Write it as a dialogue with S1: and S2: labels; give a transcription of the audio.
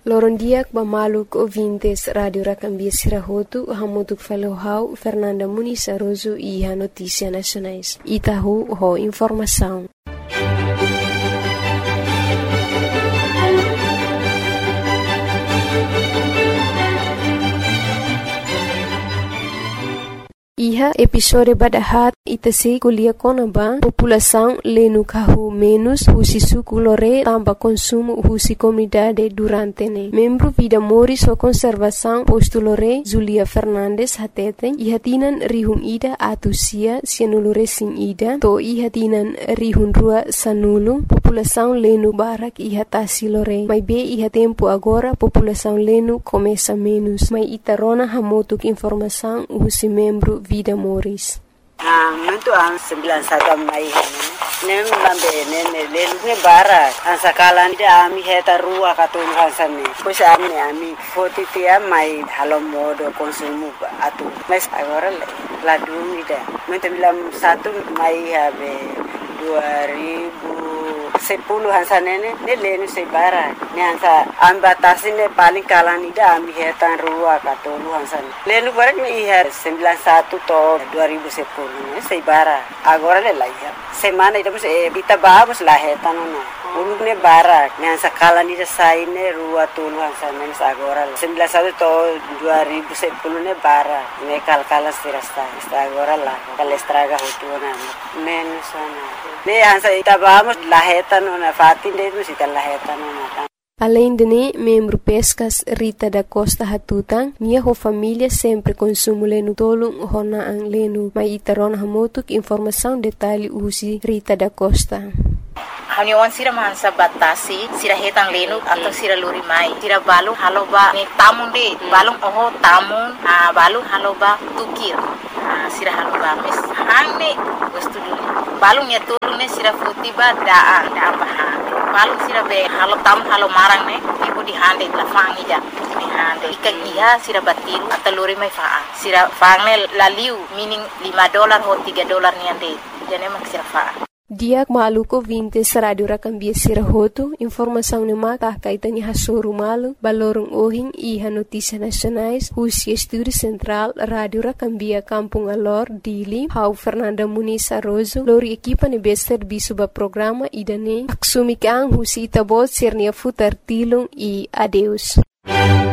S1: Lorondiak Bamaluk ouvintes Radio Rakambia Sirahotu, Hamutuk Falohau, Fernanda Muniz Aroso e a Notícia Nacionais. Itahu ho informação. Iha episode badahat itase kuliah konaba população lenu kahu menos husi suku lore tamba consumo husi comunidade durante ne. Membro Vida Moris o conservação posto lore Zulia Fernandes hateten iha tinan rihun ida atusia sianulure sin ida to iha tinan rihun rua sanulu população lenu barak iha tasi lore. Mai be iha tempo agora população lenu começa menos. Mai itarona hamotuk informação husi membro Vida Moris.
S2: Muito an 91 mai nem lambe nem lelu bara an sakalan dia ami heta rua katun kansane pois ami foti tia mai halo modo konsumo atu mas agora la dúvida muito bilam satu mai habe 2010 hansanene ne lenu se bara ne hansa ambatasi ne paling kalan ida ami heta rua katun hansan lenu bara ne iha 91 to 2010 se bara agora le laia semana ida bus bita babus la heta no ulune bara ne hansa kalan ida saine rua tulu hansan ne agora 91 to 2010 ne bara ne kalkala sirasta agora la kalestraga hotuna menos sana ne hansa ita babus la heta no na fatin de bus ita la heta no na.
S1: Além de ne, membro Pescas Rita da Costa Hatutang, minha família sempre consumo lenu tolong hona ang lenu. Mai itaron hamotuk informação detalhe usi Rita da Costa.
S3: Haniwan sira mansa batasi sira hetang lenu atau sira luri mai sira balung haloba ni tamun de balung oho tamun balung haloba tukir sira haloba mes hangne wastu dulu balung ya turune sira futiba daa balung sira be halo tam halo marang ne ibu di hande la fangi ja ni hande ikan iya sira batiru atau luri mai faa sira fangne laliu meaning $5 ho $3 ni ande jane mak sira faa.
S1: Diak maluko 20 Radio Rakambia Sirahotu, informação ne maka kaitani hasuru malu, balorong ohing iha notícia nacionais, husi estúdio central Radio Rakambia Kampung Alor, Dili, hau Fernanda Muniz Aroso, lori equipa ne bester bisuba programa idane, aksumikang husi itabot sirnia futar tilung e adeus.